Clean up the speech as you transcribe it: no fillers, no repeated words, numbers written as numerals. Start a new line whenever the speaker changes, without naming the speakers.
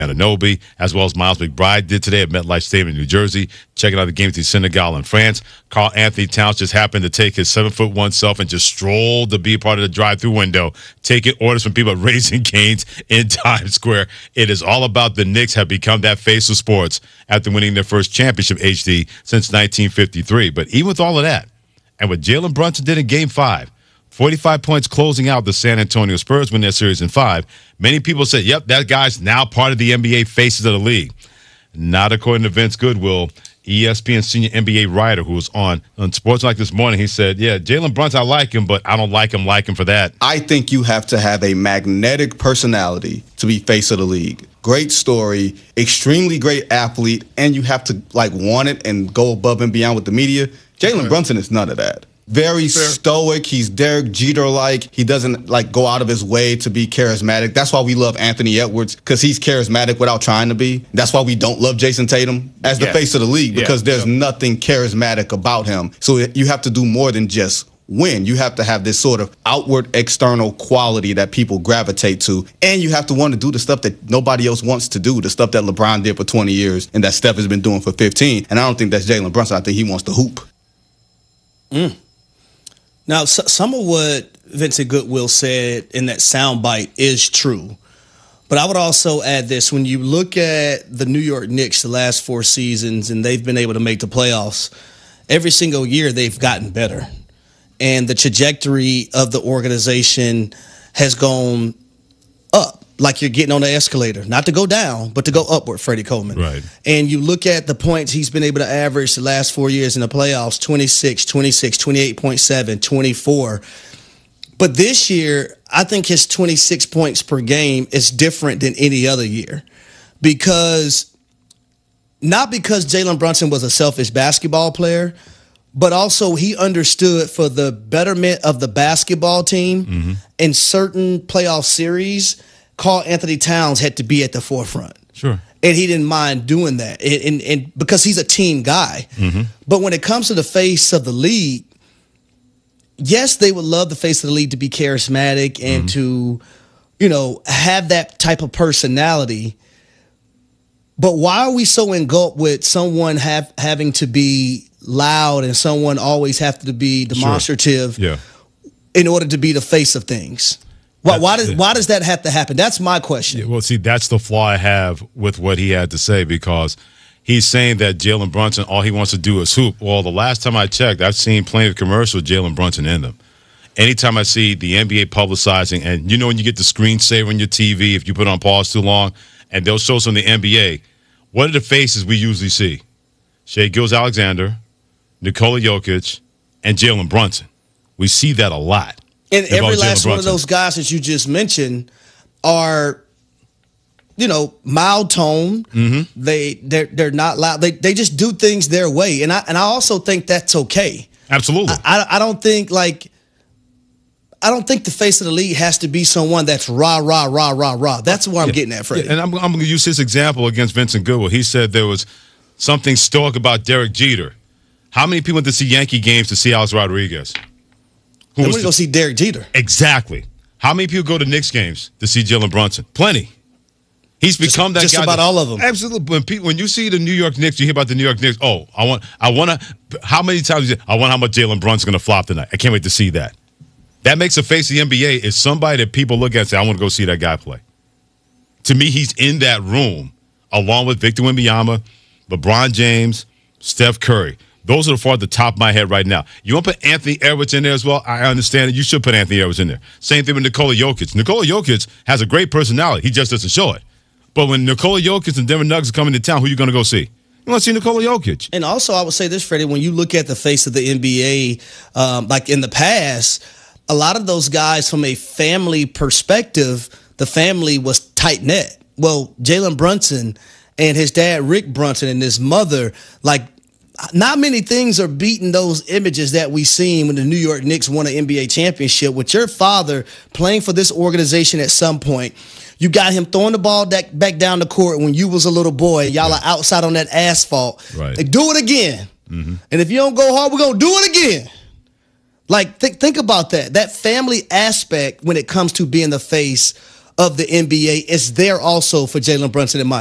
Ananobi, as well as Miles McBride did today at MetLife Stadium in New Jersey, checking out the game between Senegal and France. Carl Anthony Towns just happened to take his 7'1" self and just strolled to be a part of the drive-through window, taking orders from people at Raising Cane's in Times Square. It is all about the Knicks have become that face of sports after winning their first championship, HD, since 1953. But even with all of that, and what Jalen Brunson did in Game 5, 45 points closing out the San Antonio Spurs win their series in 5. Many people said, yep, that guy's now part of the NBA faces of the league. Not according to Vince Goodwill, ESPN senior NBA writer who was on Sports Like this morning. He said, yeah, Jalen Brunson, I like him, but I don't like him for that.
I think you have to have a magnetic personality to be face of the league. Great story, extremely great athlete, and you have to want it and go above and beyond with the media. Jalen Brunson is none of that. Very stoic. He's Derek Jeter-like. He doesn't go out of his way to be charismatic. That's why we love Anthony Edwards, because he's charismatic without trying to be. That's why we don't love Jason Tatum as the face of the league, because there's nothing charismatic about him. So you have to do more than just win. You have to have this sort of outward external quality that people gravitate to, and you have to want to do the stuff that nobody else wants to do, the stuff that LeBron did for 20 years and that Steph has been doing for 15. And I don't think that's Jalen Brunson. I think he wants to hoop.
Now, some of what Vincent Goodwill said in that soundbite is true. But I would also add this. When you look at the New York Knicks the last 4 seasons and they've been able to make the playoffs, every single year they've gotten better. And the trajectory of the organization has gone up, like you're getting on the escalator. Not to go down, but to go upward, Freddie Coleman.
Right.
And you look at the points he's been able to average the last 4 years in the playoffs, 26, 28.7, 24. But this year, I think his 26 points per game is different than any other year. Not because Jalen Brunson was a selfish basketball player, but also he understood for the betterment of the basketball team in certain playoff series, Carl Anthony Towns had to be at the forefront.
Sure.
And he didn't mind doing that. And because he's a team guy. But when it comes to the face of the league, yes, they would love the face of the league to be charismatic and to, have that type of personality. But why are we so engulfed with someone having to be loud and someone always have to be demonstrative in order to be the face of things? Why does that have to happen? That's my question.
Yeah, well, see, that's the flaw I have with what he had to say, because he's saying that Jalen Brunson, all he wants to do is hoop. Well, the last time I checked, I've seen plenty of commercials with Jalen Brunson in them. Anytime I see the NBA publicizing, and when you get the screensaver on your TV, if you put it on pause too long, and they'll show some of the NBA, what are the faces we usually see? Shai Gilgeous-Alexander, Nikola Jokic, and Jalen Brunson. We see that a lot.
And every last one of those guys that you just mentioned are, mild tone. They're not loud. They just do things their way, and I also think that's okay.
Absolutely.
I don't think the face of the league has to be someone that's rah rah rah rah rah. That's where I'm getting at, Freddie.
Yeah, and I'm going to use his example against Vincent Goodwill. He said there was something stoic about Derek Jeter. How many people went to see Yankee games to see Alex Rodriguez?
Who went to go see Derek Jeter?
Exactly. How many people go to Knicks games to see Jalen Brunson? Plenty. He's become that guy.
Just about all of them.
Absolutely. When you see the New York Knicks, you hear about the New York Knicks. Oh, I want to. How many times? I want how much Jalen Brunson's going to flop tonight. I can't wait to see that. That makes a face of the NBA is somebody that people look at and say, I want to go see that guy play. To me, he's in that room along with Victor Wembanyama, LeBron James, Steph Curry. Those are the four at the top of my head right now. You want to put Anthony Edwards in there as well? I understand it. You should put Anthony Edwards in there. Same thing with Nikola Jokic. Nikola Jokic has a great personality. He just doesn't show it. But when Nikola Jokic and Denver Nuggets are coming to town, who are you going to go see? You want to see Nikola Jokic.
And also, I would say this, Freddie, when you look at the face of the NBA, like in the past, a lot of those guys from a family perspective, the family was tight-knit. Well, Jalen Brunson and his dad, Rick Brunson, and his mother, like, not many things are beating those images that we seen when the New York Knicks won an NBA championship. With your father playing for this organization at some point, you got him throwing the ball back down the court when you was a little boy. Y'all are outside on that asphalt.
Right.
Like, do it again. Mm-hmm. And if you don't go hard, we're going to do it again. Like, think about that. That family aspect when it comes to being the face of the NBA is there also for Jalen Brunson in my